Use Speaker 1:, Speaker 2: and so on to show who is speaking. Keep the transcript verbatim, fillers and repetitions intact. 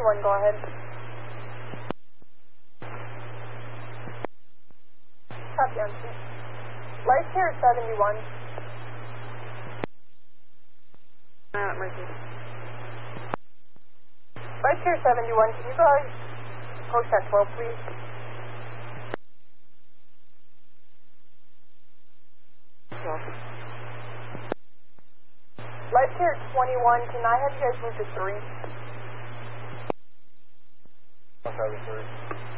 Speaker 1: seventy-one, go ahead. Copy on two. Light Tier seventy-one.
Speaker 2: Uh, Mercy.
Speaker 1: Light Tier seventy-one, can you guys post at twelve, please?
Speaker 2: twelve.
Speaker 1: Light Tier twenty-one, can I have you guys move to three?
Speaker 3: I'll cover three.